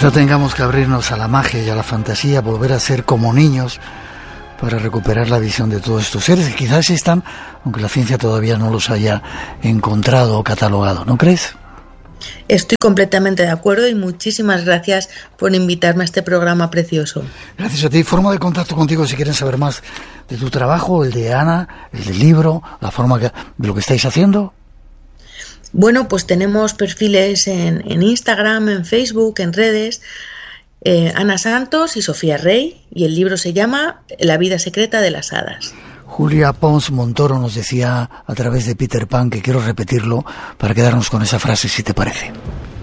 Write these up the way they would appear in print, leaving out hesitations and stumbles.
Quizá tengamos que abrirnos a la magia y a la fantasía, volver a ser como niños para recuperar la visión de todos estos seres que quizás están, aunque la ciencia todavía no los haya encontrado o catalogado, ¿no crees? Estoy completamente de acuerdo y muchísimas gracias por invitarme a este programa precioso. Gracias a ti. Forma de contacto contigo si quieren saber más de tu trabajo, el de Ana, el del libro, la forma de lo que estáis haciendo. Bueno, pues tenemos perfiles en Instagram, en Facebook, en redes, Ana Santos y Sofía Rey, y el libro se llama La vida secreta de las hadas. Julia Pons Montoro nos decía a través de Peter Pan, que quiero repetirlo para quedarnos con esa frase, si te parece.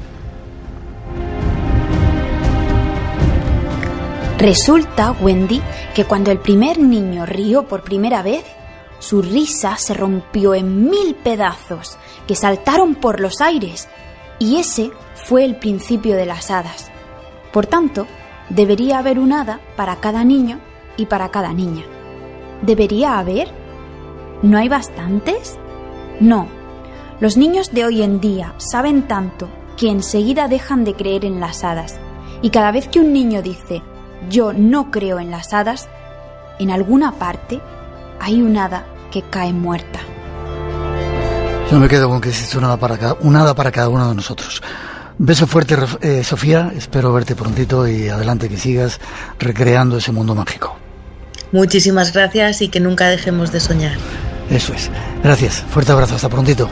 Resulta, Wendy, que cuando el primer niño rió por primera vez, su risa se rompió en 1000 pedazos que saltaron por los aires, y ese fue el principio de las hadas. Por tanto, debería haber un hada para cada niño y para cada niña. ¿Debería haber? ¿No hay bastantes? No. Los niños de hoy en día saben tanto que enseguida dejan de creer en las hadas. Y cada vez que un niño dice «yo no creo en las hadas», en alguna parte hay un hada que cae muerta. Yo me quedo con que existe un hada para cada uno de nosotros. Beso fuerte, Sofía. Espero verte prontito y adelante, que sigas recreando ese mundo mágico. Muchísimas gracias y que nunca dejemos de soñar. Eso es. Gracias. Fuerte abrazo. Hasta prontito.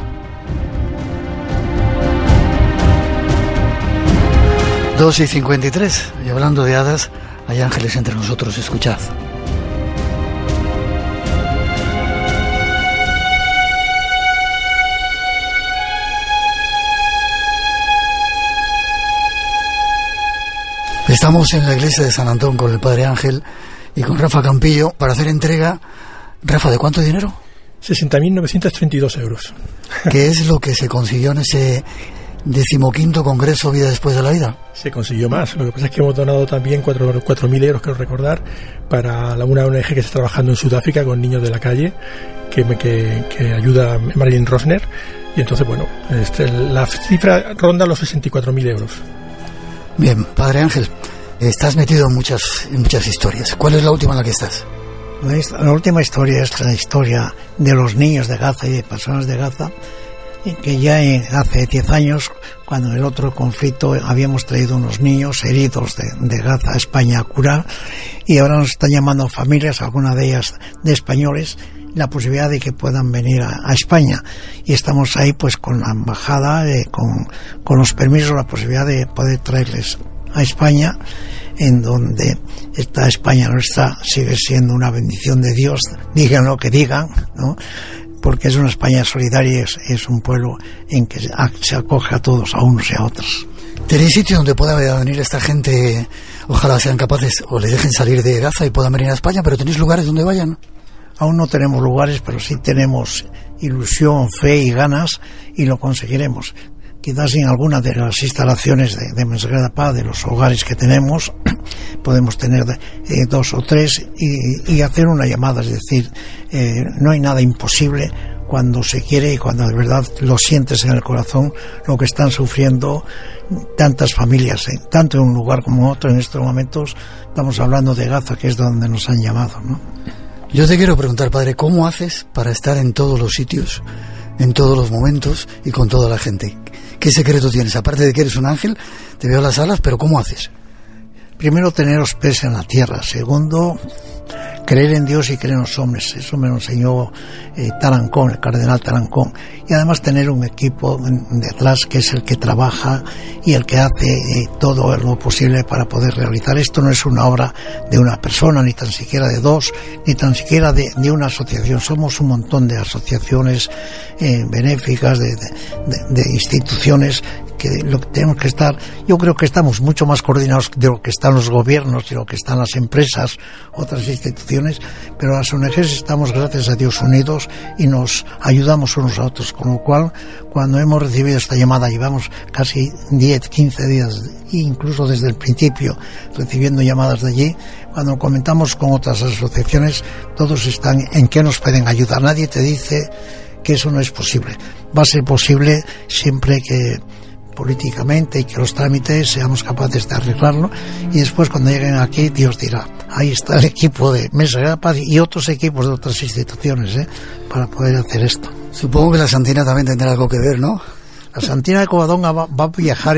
2:53. Y hablando de hadas, hay ángeles entre nosotros. Escuchad. Estamos en la iglesia de San Antón con el Padre Ángel y con Rafa Campillo para hacer entrega. Rafa, ¿de cuánto dinero? 60.932 euros. ¿Qué es lo que se consiguió en ese 15º Congreso Vida Después de la Vida? Se consiguió más. Lo que pasa es que hemos donado también 4.000 euros, quiero recordar, para una ONG que está trabajando en Sudáfrica con niños de la calle, que ayuda a Marilyn Rosner. Y entonces, bueno, la cifra ronda los 64.000 euros. Bien, Padre Ángel, estás metido en muchas historias. ¿Cuál es la última en la que estás? La última historia es la historia de los niños de Gaza y de personas de Gaza, que ya hace 10 años, cuando en el otro conflicto habíamos traído unos niños heridos de Gaza a España a curar, y ahora nos están llamando familias, algunas de ellas de españoles, la posibilidad de que puedan venir a España, y estamos ahí pues con la embajada, con los permisos, la posibilidad de poder traerles a España, en donde está España nuestra, sigue siendo una bendición de Dios, digan lo que digan, ¿no? Porque es una España solidaria, es un pueblo en que se acoge a todos, a unos y a otros. ¿Tenéis sitio donde pueda venir esta gente? Ojalá sean capaces o les dejen salir de Gaza y puedan venir a España, pero ¿tenéis lugares donde vayan? Aún no tenemos lugares, pero sí tenemos ilusión, fe y ganas, y lo conseguiremos. Quizás en algunas de las instalaciones de Mensajeros de Paz, de los hogares que tenemos, podemos tener 2 o 3 y hacer una llamada. Es decir, no hay nada imposible cuando se quiere y cuando de verdad lo sientes en el corazón, lo que están sufriendo tantas familias, tanto en un lugar como en otro. En estos momentos estamos hablando de Gaza, que es donde nos han llamado, ¿no? Yo te quiero preguntar, Padre, ¿cómo haces para estar en todos los sitios, en todos los momentos y con toda la gente? ¿Qué secreto tienes? Aparte de que eres un ángel, te veo en las alas, pero ¿cómo haces? Primero, tener los pies en la tierra. Segundo, creer en Dios y creer en los hombres. Eso me lo enseñó Tarancón, el cardenal Tarancón. Y además tener un equipo detrás que es el que trabaja y el que hace todo lo posible para poder realizar. Esto no es una obra de una persona, ni tan siquiera de 2, ni tan siquiera de una asociación. Somos un montón de asociaciones benéficas, de instituciones, que lo que tenemos que estar, yo creo que estamos mucho más coordinados de lo que están los gobiernos y lo que están las empresas, otras instituciones, pero las ONGs estamos, gracias a Dios, unidos y nos ayudamos unos a otros, con lo cual, cuando hemos recibido esta llamada, llevamos casi 10, 15 días, incluso desde el principio, recibiendo llamadas de allí. Cuando comentamos con otras asociaciones, todos están en qué nos pueden ayudar. Nadie te dice que eso no es posible. Va a ser posible siempre que políticamente y que los trámites seamos capaces de arreglarlo, y después cuando lleguen aquí Dios dirá. Ahí está el equipo de Mesa de la Paz y otros equipos de otras instituciones para poder hacer esto. Supongo que la Santina también tendrá algo que ver, ¿no? La Santina de Covadonga va a viajar